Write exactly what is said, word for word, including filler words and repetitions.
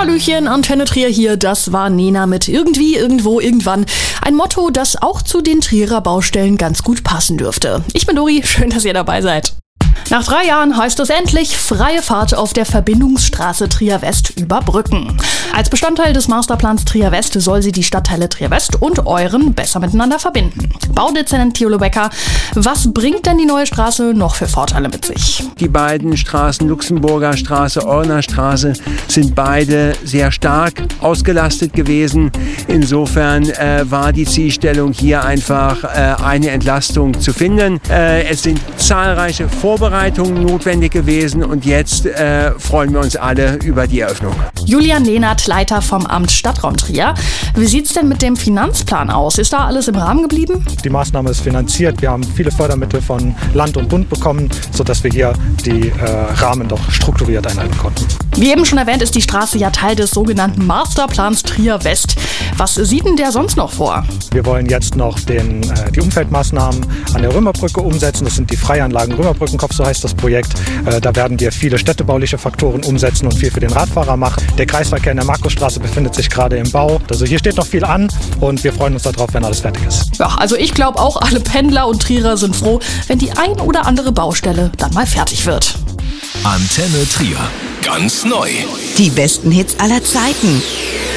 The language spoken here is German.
Hallöchen, Antenne Trier hier, das war Nena mit Irgendwie, Irgendwo, Irgendwann. Ein Motto, das auch zu den Trierer Baustellen ganz gut passen dürfte. Ich bin Dori, schön, dass ihr dabei seid. Nach drei Jahren heißt es endlich freie Fahrt auf der Verbindungsstraße Trier-West über Brücken. Als Bestandteil des Masterplans Trier-West soll sie die Stadtteile Trier-West und Euren besser miteinander verbinden. Baudezernent Thiolo Becker, was bringt denn die neue Straße noch für Vorteile mit sich? Die beiden Straßen, Luxemburger Straße, Eurener Straße, sind beide sehr stark ausgelastet gewesen. Insofern äh, war die Zielstellung hier einfach äh, eine Entlastung zu finden. Äh, es sind zahlreiche Vorbereitungen notwendig gewesen und jetzt äh, freuen wir uns alle über die Eröffnung. Julian Lehnert, Leiter vom Amt Stadtraum Trier. Wie sieht es denn mit dem Finanzplan aus? Ist da alles im Rahmen geblieben? Die Maßnahme ist finanziert. Wir haben viele Fördermittel von Land und Bund bekommen, sodass wir hier die äh, Rahmen doch strukturiert einhalten konnten. Wie eben schon erwähnt, ist die Straße ja Teil des sogenannten Masterplans Trier-West. Was sieht denn der sonst noch vor? Wir wollen jetzt noch den, äh, die Umfeldmaßnahmen an der Römerbrücke umsetzen. Das sind die Freianlagen Römerbrückenkopf, so heißt das Projekt. Äh, da werden wir viele städtebauliche Faktoren umsetzen und viel für den Radfahrer machen. Der Kreisverkehr in der Markusstraße befindet sich gerade im Bau. Also hier steht noch viel an und wir freuen uns darauf, wenn alles fertig ist. Ja, also ich glaube auch, alle Pendler und Trierer sind froh, wenn die ein oder andere Baustelle dann mal fertig wird. Antenne Trier. Ganz neu. Die besten Hits aller Zeiten.